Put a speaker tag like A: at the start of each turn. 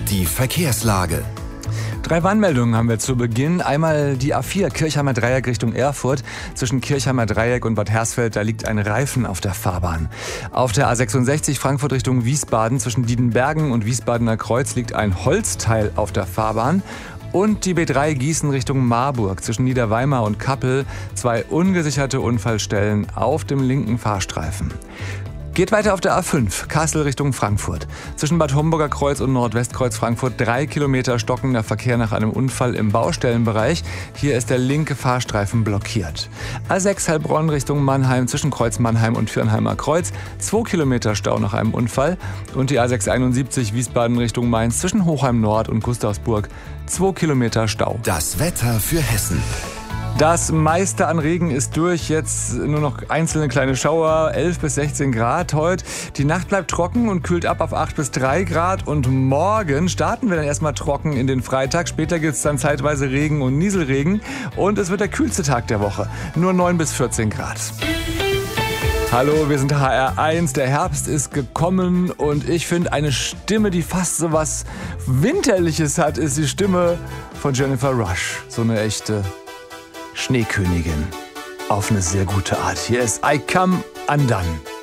A: Die Verkehrslage.
B: 3 Warnmeldungen haben wir zu Beginn. Einmal die A4 Kirchheimer Dreieck Richtung Erfurt. Zwischen Kirchheimer Dreieck und Bad Hersfeld, da liegt ein Reifen auf der Fahrbahn. Auf der A66 Frankfurt Richtung Wiesbaden zwischen Diedenbergen und Wiesbadener Kreuz liegt ein Holzteil auf der Fahrbahn. Und die B3 Gießen Richtung Marburg zwischen Niederweimar und Kappel. 2 ungesicherte Unfallstellen auf dem linken Fahrstreifen. Geht weiter auf der A5, Kassel Richtung Frankfurt. Zwischen Bad Homburger Kreuz und Nordwestkreuz Frankfurt 3 Kilometer stockender Verkehr nach einem Unfall im Baustellenbereich. Hier ist der linke Fahrstreifen blockiert. A6 Heilbronn Richtung Mannheim zwischen Kreuz Mannheim und Fürnheimer Kreuz. 2 Kilometer Stau nach einem Unfall. Und die A671 Wiesbaden Richtung Mainz zwischen Hochheim Nord und Gustavsburg. 2 Kilometer Stau.
A: Das Wetter für Hessen.
B: Das meiste an Regen ist durch, jetzt nur noch einzelne kleine Schauer, 11 bis 16 Grad heute. Die Nacht bleibt trocken und kühlt ab auf 8 bis 3 Grad und morgen starten wir dann erstmal trocken in den Freitag. Später gibt es dann zeitweise Regen und Nieselregen und es wird der kühlste Tag der Woche, nur 9 bis 14 Grad. Hallo, wir sind HR1, der Herbst ist gekommen und ich finde eine Stimme, die fast so was Winterliches hat, ist die Stimme von Jennifer Rush, so eine echte Schneekönigin. Auf eine sehr gute Art. Hier ist I Come Undone.